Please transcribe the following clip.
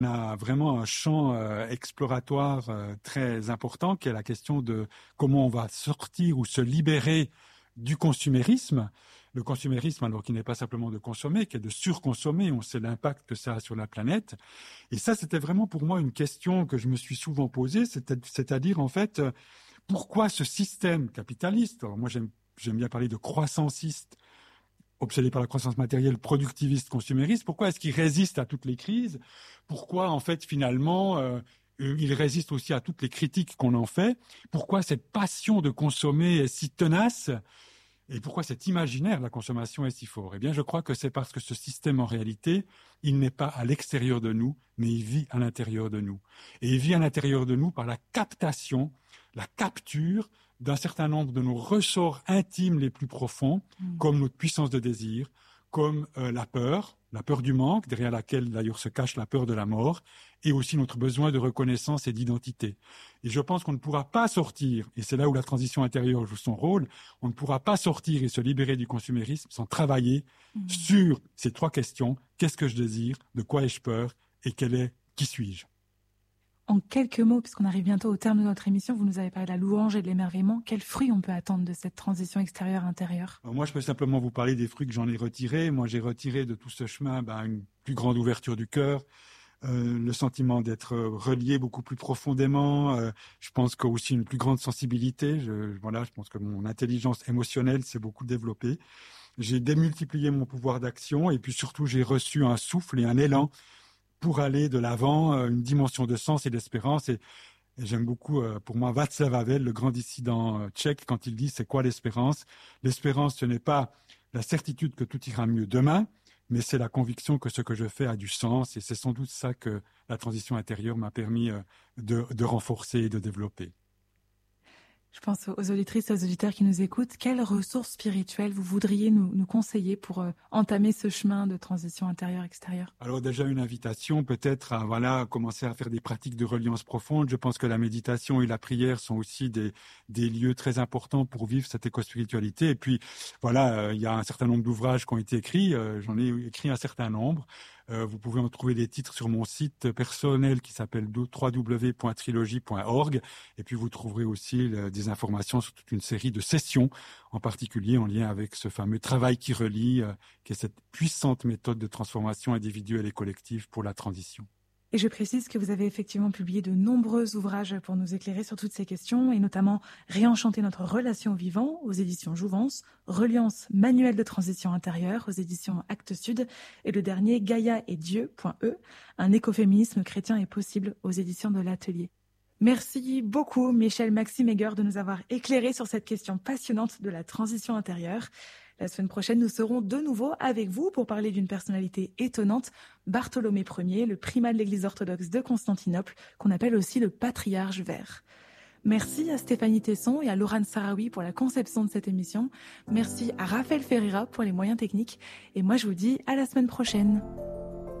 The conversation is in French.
On a vraiment un champ exploratoire très important qui est la question de comment on va sortir ou se libérer du consumérisme. Le consumérisme, alors qui n'est pas simplement de consommer, qui est de surconsommer. On sait l'impact que ça a sur la planète. Et ça, c'était vraiment pour moi une question que je me suis souvent posée, c'est-à-dire en fait, pourquoi ce système capitaliste, alors moi j'aime bien parler de croissanciste, obsédé par la croissance matérielle, productiviste, consumériste, pourquoi est-ce qu'il résiste à toutes les crises? Pourquoi en fait finalement il résiste aussi à toutes les critiques qu'on en fait? Pourquoi cette passion de consommer est si tenace? Et pourquoi cet imaginaire de la consommation est si fort? Eh bien, je crois que c'est parce que ce système, en réalité, il n'est pas à l'extérieur de nous, mais il vit à l'intérieur de nous. Et il vit à l'intérieur de nous par la captation, la capture d'un certain nombre de nos ressorts intimes les plus profonds, comme notre puissance de désir, comme la peur du manque, derrière laquelle d'ailleurs se cache la peur de la mort, et aussi notre besoin de reconnaissance et d'identité. Et je pense qu'on ne pourra pas sortir, et c'est là où la transition intérieure joue son rôle, on ne pourra pas sortir et se libérer du consumérisme sans travailler sur ces trois questions. Qu'est-ce que je désire? De quoi ai-je peur? Et qui suis-je? En quelques mots, puisqu'on arrive bientôt au terme de notre émission, vous nous avez parlé de la louange et de l'émerveillement. Quels fruits on peut attendre de cette transition extérieure-intérieure? Moi, je peux simplement vous parler des fruits que j'en ai retirés. Moi, j'ai retiré de tout ce chemin une plus grande ouverture du cœur, le sentiment d'être relié beaucoup plus profondément. Je pense qu'aussi une plus grande sensibilité. Je pense que mon intelligence émotionnelle s'est beaucoup développée. J'ai démultiplié mon pouvoir d'action et puis surtout, j'ai reçu un souffle et un élan pour aller de l'avant, une dimension de sens et d'espérance. Et j'aime beaucoup, pour moi, Václav Havel, le grand dissident tchèque, quand il dit « c'est quoi l'espérance ?» L'espérance, ce n'est pas la certitude que tout ira mieux demain, mais c'est la conviction que ce que je fais a du sens. Et c'est sans doute ça que la transition intérieure m'a permis de renforcer et de développer. Je pense aux auditrices et aux auditeurs qui nous écoutent. Quelles ressources spirituelles vous voudriez nous conseiller pour entamer ce chemin de transition intérieure-extérieure? Alors déjà une invitation peut-être à commencer à faire des pratiques de reliance profonde. Je pense que la méditation et la prière sont aussi des lieux très importants pour vivre cette éco-spiritualité. Et puis il y a un certain nombre d'ouvrages qui ont été écrits. J'en ai écrit un certain nombre. Vous pouvez en trouver des titres sur mon site personnel qui s'appelle www.trilogie.org. Et puis vous trouverez aussi des informations sur toute une série de sessions, en particulier en lien avec ce fameux travail qui relie, qui est cette puissante méthode de transformation individuelle et collective pour la transition. Et je précise que vous avez effectivement publié de nombreux ouvrages pour nous éclairer sur toutes ces questions, et notamment Réenchanter notre relation au vivant aux éditions Jouvence, Reliance, manuel de transition intérieure aux éditions Actes Sud, et le dernier Gaïa et Dieu.e, un écoféminisme chrétien est possible aux éditions de l'Atelier. Merci beaucoup Michel Maxime Heger de nous avoir éclairé sur cette question passionnante de la transition intérieure. La semaine prochaine, nous serons de nouveau avec vous pour parler d'une personnalité étonnante, Bartholomé Ier, le primat de l'Église orthodoxe de Constantinople, qu'on appelle aussi le patriarche vert. Merci à Stéphanie Tesson et à Laurent Sarawi pour la conception de cette émission. Merci à Raphaël Ferreira pour les moyens techniques. Et moi, je vous dis à la semaine prochaine.